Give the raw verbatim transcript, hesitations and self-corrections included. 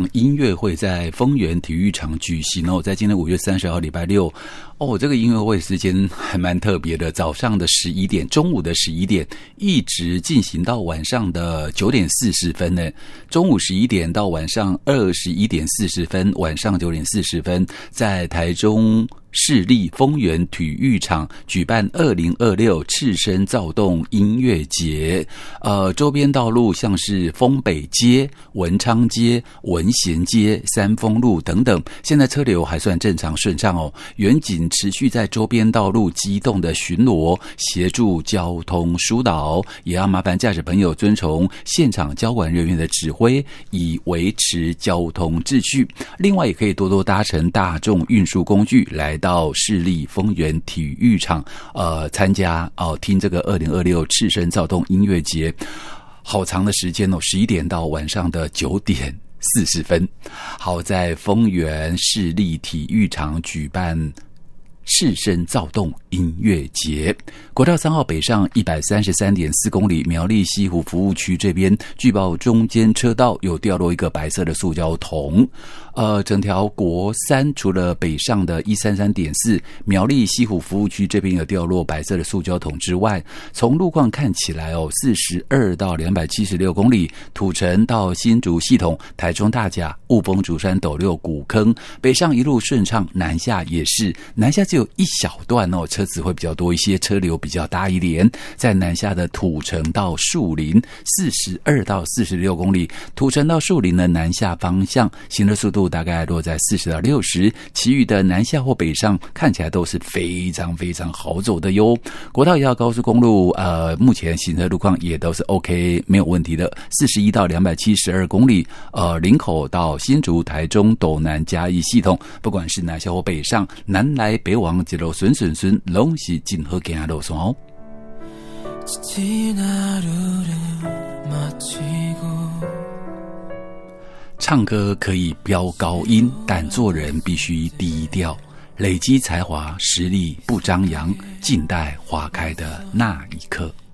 音乐会在丰原体育场举行哦，在今天五月三十号礼拜六哦，这个音乐会时间还蛮特别的，早上的十一点，中午的十一点，一直进行到晚上的九点四十分呢。中午十一点到晚上二十一点四十分，晚上九点四十分，在台中市立丰原体育场举办二零二六赤身躁动音乐节。呃，周边道路像是丰北街、文昌街、文贤街、三丰路等等，现在车流还算正常顺畅哦。远景持续在周边道路机动的巡逻，协助交通疏导，也要麻烦驾驶朋友遵从现场交管人员的指挥，以维持交通秩序。另外，也可以多多搭乘大众运输工具来到市立丰原体育场，呃，参加哦、呃，听这个二零二六赤身躁动音乐节，好长的时间哦，十一点到晚上的九点四十分。好，在丰原市立体育场举办赤身躁动音乐节。国道三号北上 一百三十三点四公里，苗栗西湖服务区这边据报中间车道有掉落一个白色的塑胶桶。呃，整条国三除了北上的一百三十三点四苗栗西湖服务区这边有掉落白色的塑胶桶之外，从路况看起来哦，四十二到两百七十六公里，土城到新竹系统、台中大甲、雾峰竹山斗六古坑，北上一路顺畅，南下也是，南下只有一小段哦，车子会比较多一些，车流比较大一点。在南下的土城到树林，四十二到四十六公里，土城到树林的南下方向，行车速度大概落在四十到六十，其余的南下或北上看起来都是非常非常好走的哟。国道一号高速公路呃，目前行车路况也都是 OK 没有问题的，四十一到两百七十二公里，呃，林口到新竹、台中、斗南、嘉义系统，不管是南下或北上，南来北往一路顺顺顺，拢是真好行的路线哦。唱歌可以飙高音，但做人必须低调。累积才华，实力不张扬，静待花开的那一刻。